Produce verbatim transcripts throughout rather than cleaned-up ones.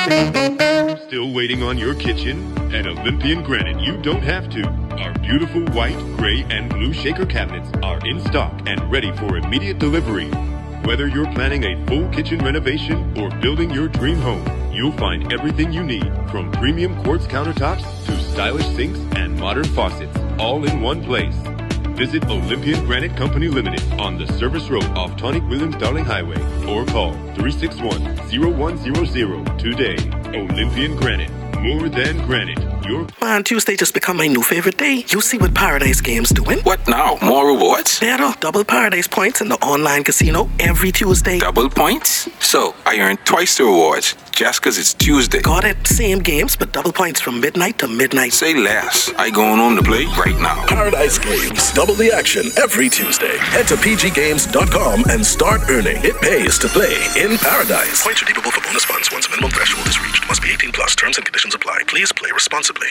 Still waiting on your kitchen? At Olympian Granite, you don't have to. Our beautiful white, gray, and blue shaker cabinets are in stock and ready for immediate delivery. Whether you're planning a full kitchen renovation or building your dream home, you'll find everything you need, from premium quartz countertops to stylish sinks and modern faucets, all in one place. Visit Olympian Granite Company Limited on the service road off Tonic Williams Darling Highway or call three six one, zero one zero zero today. Olympian Granite, more than granite. Your Man, Tuesday just become my new favorite day. You see what Paradise Games doing? What now? More rewards? Better. Double Paradise points in the online casino every Tuesday. Double points? So, I earn twice the rewards just because it's Tuesday. Got it. Same games, but double points from midnight to midnight. Say less. I going home to play right now. Paradise Games. Double the action every Tuesday. Head to p g games dot com and start earning. It pays to play in Paradise. Points redeemable for bonus funds once a minimum threshold is reached. Must be eighteen plus. Terms and conditions apply. Please play responsibly.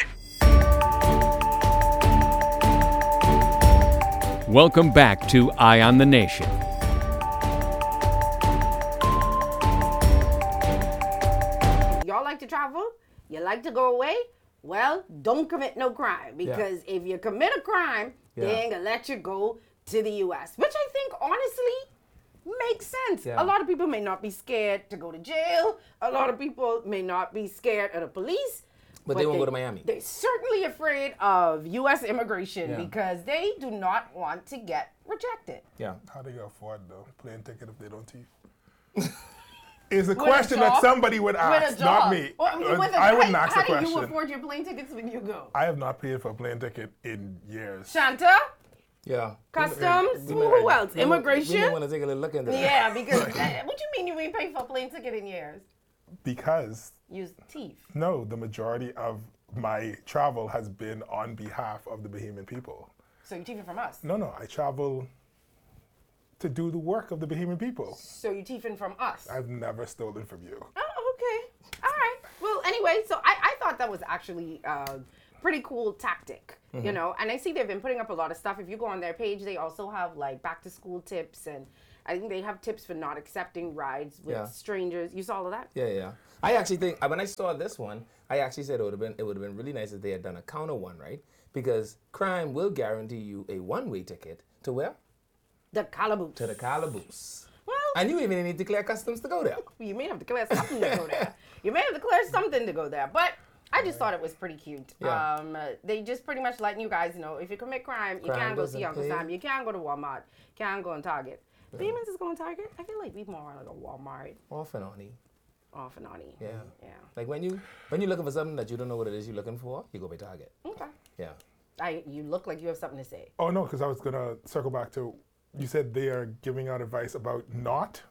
Welcome back to Eye on the Nation. Y'all like to travel? You like to go away? Well, don't commit no crime, because yeah. if you commit a crime, yeah. they ain't gonna let you go to the U S, which I think honestly makes sense. Yeah. A lot of people may not be scared to go to jail. A lot of people may not be scared of the police. But, but they won't they, go to Miami. They're certainly afraid of U S immigration yeah. because they do not want to get rejected. Yeah. How do you afford though? Plane ticket if they don't teach? Is a question that somebody would ask, not me. Well, I, mean, with a, I wouldn't how, ask how the question. How do you afford your plane tickets when you go? I have not paid for a plane ticket in years. Shanta? Yeah. Customs? We, we, who, who else? We, Immigration? We want to take a little look into that. Yeah, because uh, what do you mean you ain't paid for a plane ticket in years? Because you thief. No, the majority of my travel has been on behalf of the Bahamian people. So you're thieving from us? No, no, I travel to do the work of the Bahamian people. So you're thieving from us? I've never stolen from you. Oh, okay. All right. Well, anyway, so I, I thought that was actually a pretty cool tactic, mm-hmm. you know, and I see they've been putting up a lot of stuff. If you go on their page, they also have like back to school tips, and I think they have tips for not accepting rides with yeah. strangers. You saw all of that? Yeah, yeah. I actually think, when I saw this one, I actually said it would have been it would have been really nice if they had done a counter one, right? Because crime will guarantee you a one-way ticket to where? The calaboose. To the calaboose. Well, and you even need to clear customs to go there. You may have to clear something to go there. You may have to clear something to go there. But I just thought it was pretty cute. Yeah. Um, uh, they just pretty much letting you guys know, if you commit crime, you crime can't go see Uncle Sam. You can't go to Walmart. You can't go on Target. Yeah. Demons is going to Target? I feel like we more like a Walmart. Off and on. Off and on. Yeah. Yeah. Like when you when you're looking for something that you don't know what it is you're looking for, you go by Target. Okay. Yeah. I you look like you have something to say. Oh no, because I was gonna circle back to, you said they are giving out advice about not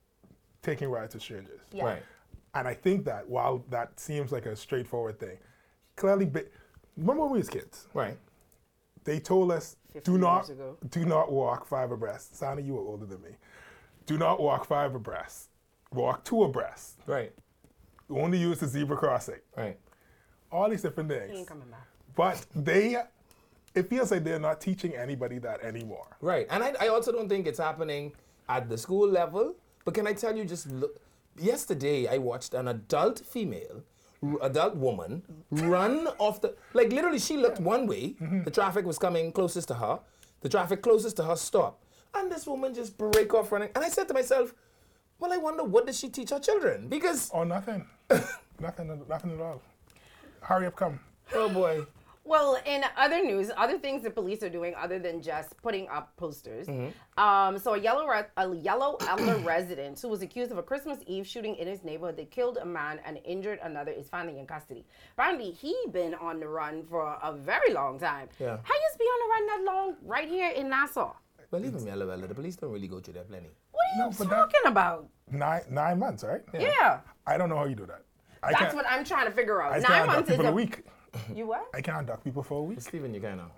taking rides with strangers. Yeah. Right. And I think that while that seems like a straightforward thing, clearly, ba- remember when we was kids? Right. They told us do years not ago. do not walk five abreast. Sana, you were older than me. Do not walk five abreast. Walk two abreast. Right. Only use the zebra crossing. Right. All these different things. He ain't coming back. But they, it feels like they're not teaching anybody that anymore. Right. And I, I also don't think it's happening at the school level. But can I tell you, just look, yesterday I watched an adult female, r- adult woman, run off the, like literally she looked one way, mm-hmm. the traffic was coming closest to her, the traffic closest to her stopped, and this woman just break off running. And I said to myself, well, I wonder, what does she teach her children? Because... Oh, nothing. nothing, nothing at all. Hurry up, come. Oh, boy. Well, in other news, other things the police are doing other than just putting up posters. Mm-hmm. Um, so a yellow re- a yellow elder resident who was accused of a Christmas Eve shooting in his neighborhood that killed a man and injured another is finally in custody. Apparently, he been on the run for a very long time. Yeah. How you be on the run that long right here in Nassau? Well, even yellow elder, the police don't really go through that plenty. What are you no, talking about? Nine nine months, right? Yeah. yeah. I don't know how you do that. I That's what I'm trying to figure out. I Nine can't months people is a a week. You what? I can't duck people for a week. Steven, you kind of.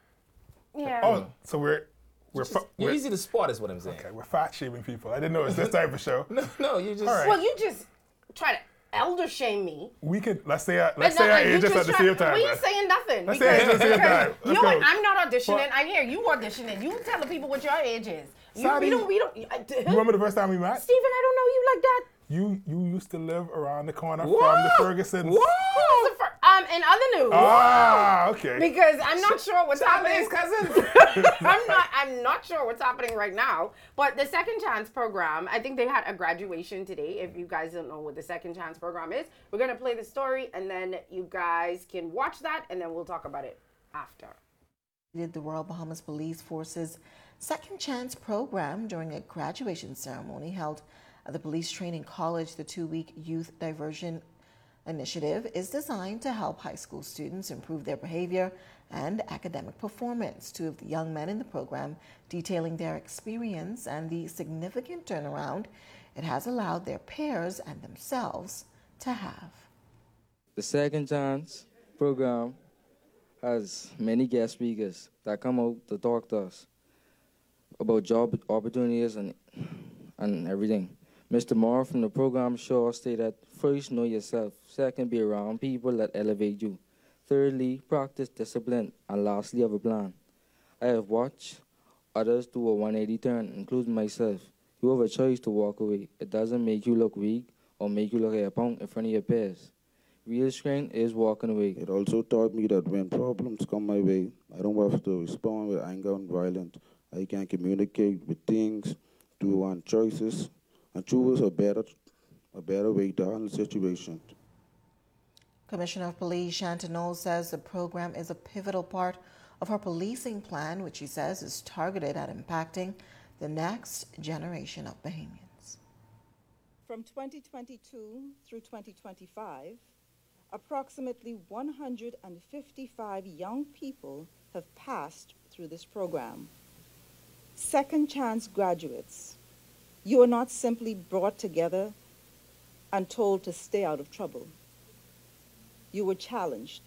Yeah. Oh, so we're we're, just, fa- you're we're easy to spot, is what I'm saying. Okay, we're fat shaming people. I didn't know it was this type of show. no, no, you just. Right. Well, you just try to elder shame me. We could let's say our, let's no, say our you ages at the try, same time. We ain't saying nothing. Let's because, say it at the same time. You Let's know what? go. I'm not auditioning. Well, I'm here. You auditioning. You telling people what your age is. You, Sadie, we don't. We don't. You remember the first time we met? Steven, I don't know you like that. you you used to live around the corner What? from the Fergusons. What? Who's the fir- Um, in other news, Ah, okay. because I'm not sure what's happening. Charlie's cousins. I'm not. I'm not sure what's happening right now. But the Second Chance program, I think they had a graduation today. If you guys don't know what the Second Chance program is, we're gonna play the story, and then you guys can watch that, and then we'll talk about it after. Did the Royal Bahamas Police Force's Second Chance program during a graduation ceremony held at the Police Training College. The two-week youth diversion initiative is designed to help high school students improve their behavior and academic performance. Two of the young men in the program detailing their experience and the significant turnaround it has allowed their peers and themselves to have. The Second Chance program has many guest speakers that come out to talk to us about job opportunities and and everything. Mister Moore from the program Shaw stated, first, know yourself. Second, be around people that elevate you. Thirdly, practice discipline. And lastly, have a plan. I have watched others do a one eighty turn, including myself. You have a choice to walk away. It doesn't make you look weak or make you look like a punk in front of your peers. Real strength is walking away. It also taught me that when problems come my way, I don't have to respond with anger and violence. I can communicate with things, do one choices, and choose a better, a better way to handle the situation. Commissioner of Police Shanton Knowles says the program is a pivotal part of her policing plan, which she says is targeted at impacting the next generation of Bahamians. From twenty twenty-two through twenty twenty-five, approximately one hundred fifty-five young people have passed through this program. Second Chance graduates, you are not simply brought together and told to stay out of trouble. You were challenged.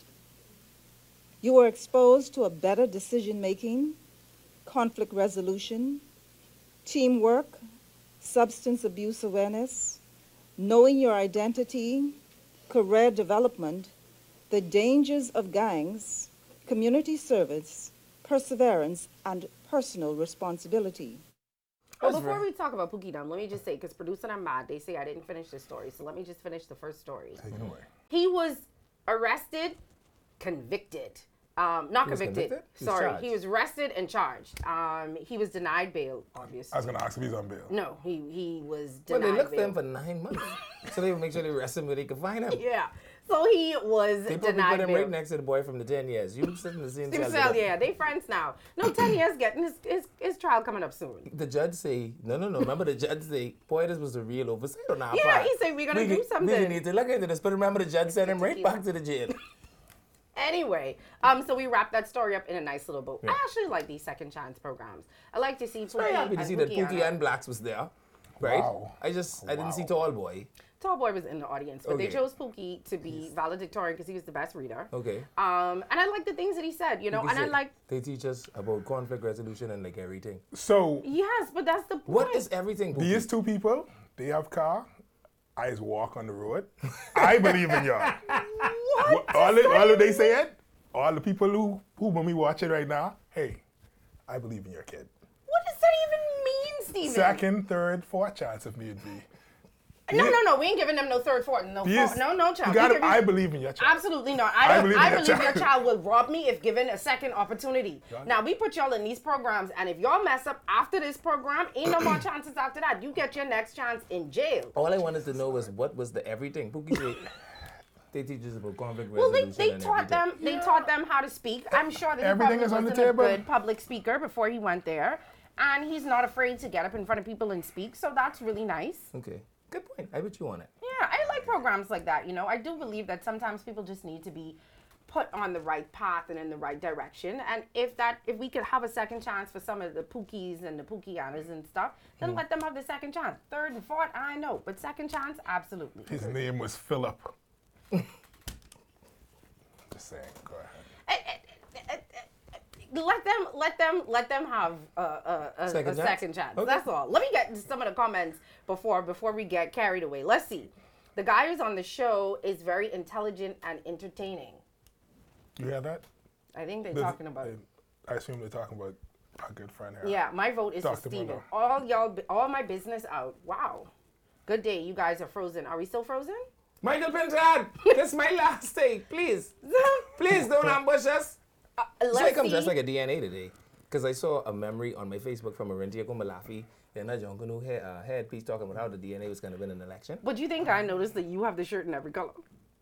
You were exposed to a better decision-making, conflict resolution, teamwork, substance abuse awareness, knowing your identity, career development, the dangers of gangs, community service, perseverance, and personal responsibility. Well, before we talk about Pookie Dum, let me just say, because producer I'm mad, they say I didn't finish the story, so let me just finish the first story. Take it away. He was arrested, convicted. Um, not He was convicted. convicted? He was Sorry, charged. he was arrested and charged. Um, he was denied bail, obviously. I was going to ask if he's on bail. No, he he was Well, denied they looked bail. for him for nine months, so they would make sure they arrest him where they could find him. Yeah. So he was They probably denied put him bail. right next to the boy from the ten years. You sit in the same cell. with Himself, him. yeah, they friends now. No, ten years getting his, his his trial coming up soon. The judge say, no, no, no. Remember the judge say, boy, this was the real oversight on our Yeah, part. he said, we're gonna we, do We something. need to look into this. But remember, the judge sent him right back to the jail. Anyway, um, so we wrapped that story up in a nice little bow. Yeah. I actually like these second chance programs. I like to see Pookie Very happy to and see that Pookie Pookie on and Blacks was there. Right? Wow. I just, I didn't Wow. see Tall Boy. Tall Boy was in the audience, but they Okay. chose Pookie to be valedictorian because he was the best reader. Okay. Um, and I like the things that he said, you know, Pookie and I said like, They teach us about conflict resolution and like everything. So, yes, but that's the point. What is everything, Pookie? these two people, they have car. I just walk on the road. I believe in y'all. What? All, the, all of they say it, all the people who, who when we watch it right now, hey, I believe in your kid. What does that even mean, Steven? Second, third, fourth chance if need be. No, no, no. We ain't giving them no third, fourth, no, Yes. fourth, no, no child. You We gotta, give you- I believe in your child. Absolutely not. I, I don't, believe I in your believe your child. child will rob me if given a second opportunity. Done. Now, we put y'all in these programs, and if y'all mess up after this program, ain't no more chances after that. You get your next chance in jail. All I wanted to know was what was the everything. Pookie said they teach us about conflict Well, they, resolution they and taught everything. them. They taught them how to speak. I'm sure that he Everything probably is on the wasn't a table. good public speaker before he went there, and he's not afraid to get up in front of people and speak. So that's really nice. Okay. Good point. I bet you on it. Yeah, I like programs like that. You know, I do believe that sometimes people just need to be put on the right path and in the right direction. And if that, if we could have a second chance for some of the Pookies and the Pookieannas and stuff, then Mm. let them have the second chance. Third and fourth, I know, but second chance, absolutely. His name was Philip. Just saying. Go ahead. Let them, let them, let them have a, a, a, Second a chance? second chance. Okay. That's all. Let me get to some of the comments before before we get carried away. Let's see. The guy who's on the show is very intelligent and entertaining. You hear that? I think they're There's- talking about. they- I assume they're talking about our good friend here. Yeah, my vote is for Doctor Steven. Bruno. All y'all, all my business out. Wow. Good day. You guys are frozen. Are we still frozen? Michael Pentad, this is my last take. Please. Please don't ambush us. Uh, so I let's come see. dressed like a D N A today. Because I saw a memory on my Facebook from Arintia Kumalafi. Then I don't know head, uh, headpiece talking about how the D N A was going to win an election. But you think I noticed that you have the shirt in every color?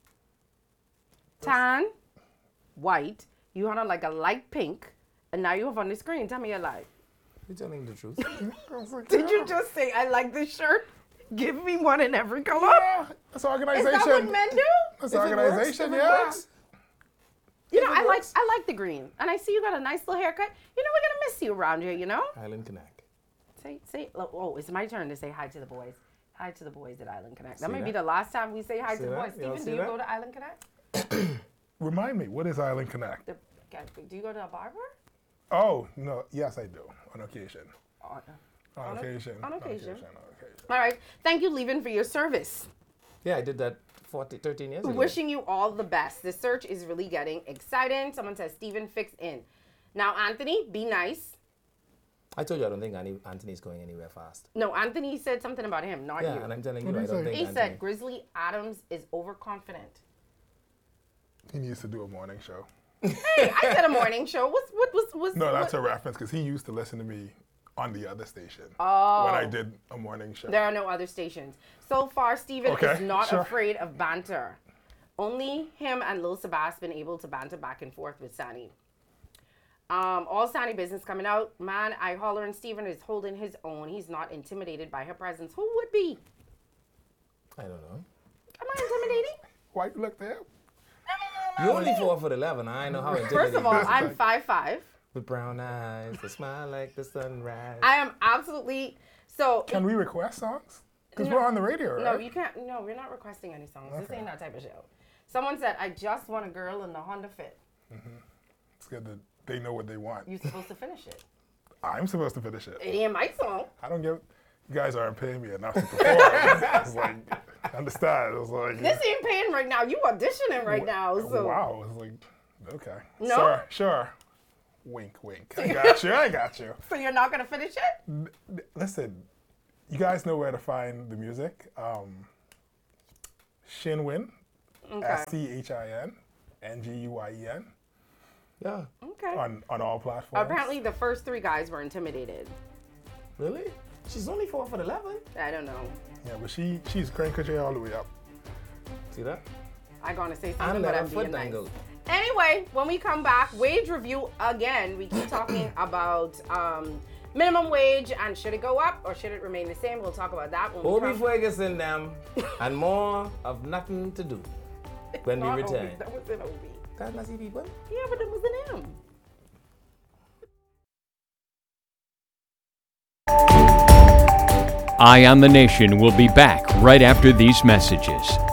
Tan, white, you had on like a light pink, and now you have on the screen. Tell me you're lying. You're telling the truth. Did you just say, I like this shirt? Give me one in every color? Yeah, that's organization. Is that what men do? That's If it organization, works, if it yeah. works. You If know, it I like works. I like the green. And I see you got a nice little haircut. You know, we're going to miss you around here, you know? Island Connect. Say, say, oh, it's my turn to say hi to the boys. Hi to the boys at Island Connect. That See might that? be the last time we say hi See to the that? boys. Y'all Steven, see do you that? go to Island Connect? Remind me, what is Island Connect? The, do you go to a barber? Oh, no, yes, I do, on occasion. On, On, on occasion. On occasion. On occasion. All right. Thank you, Levin, for your service. Yeah, I did that forty, thirteen years ago. Wishing you all the best. The search is really getting exciting. Someone says, Steven, fix in. Now, Anthony, be nice. I told you I don't think Annie, Anthony's going anywhere fast. No, Anthony said something about him, not Yeah, you. and I'm telling What you, I did he don't say? think He Anthony. said Grizzly Adams is overconfident. He needs to do a morning show. Hey, I said a morning show. What's what was what's No, that's what, a reference because he used to listen to me on the other station Oh. when I did a morning show. There are no other stations. So far, Steven Okay, is not sure. afraid of banter. Only him and Lil Sebas been able to banter back and forth with Sani. Um, all Sani business coming out. Man, I holler and Steven is holding his own. He's not intimidated by her presence. Who would be? I don't know. Am I intimidating? Why you look there? You only four foot eleven. I know how intimidating. First of all, you are. I'm five five. With brown eyes, that smile like the sunrise. I am absolutely so. Can we request songs? Because No. we're on the radio, right? No, you can't. No, we're not requesting any songs. This Okay. ain't that type of show. Someone said, "I just want a girl in the Honda Fit." It's good that they know what they want. You're supposed to finish it. I'm supposed to finish it. It ain't my song. I don't get. You guys aren't paying me enough to perform. It's like, understand? It was like. This ain't paying right now. You auditioning right now. So. Wow. It's like, okay. No? Sure, sure. Wink, wink. I got you. I got you. So you're not gonna finish it? Listen, you guys know where to find the music. Um, Shinwin, Okay. S T H I N, N G U Y E N. Yeah. Okay. On on all platforms. Apparently, the first three guys were intimidated. Really? She's only four foot eleven. I don't know. Yeah, but she she's crank country all the way up. See that? I'm gonna say And something, but let her I'm foot being nice. dangle. Anyway, when we come back, wage review again. We keep talking about um, minimum wage and should it go up or should it remain the same? We'll talk about that when we Obi come. Ferguson them and more of nothing to do when we Not return. Obi, that was an Obi. Can't I see people? Yeah, but it was an M. Eye on the Nation will be back right after these messages.